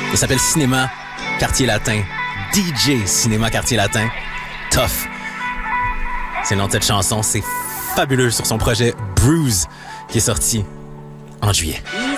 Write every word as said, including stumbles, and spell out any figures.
Ça s'appelle Cinéma Quartier Latin. D J Cinéma Quartier Latin. Tough. C'est le nom de cette chanson. C'est fabuleux sur son projet Bruise qui est sorti en juillet.